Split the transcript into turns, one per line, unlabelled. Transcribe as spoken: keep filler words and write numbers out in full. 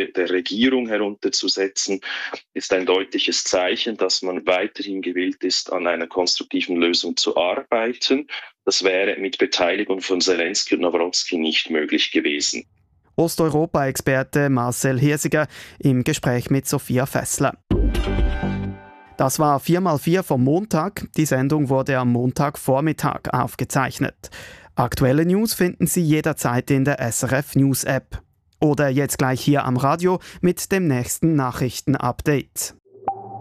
Rolle der Regierung herunterzusetzen, ist ein deutliches Zeichen, dass man weiterhin gewillt ist, an einer konstruktiven Lösung zu arbeiten. Das wäre mit Beteiligung von Zelensky und Nawrocki nicht möglich gewesen.
Osteuropa-Experte Marcel Hirsiger im Gespräch mit Sophia Fessler. Das war vier mal vier vom Montag. Die Sendung wurde am Montagvormittag aufgezeichnet. Aktuelle News finden Sie jederzeit in der S R F News App. Oder jetzt gleich hier am Radio mit dem nächsten Nachrichtenupdate.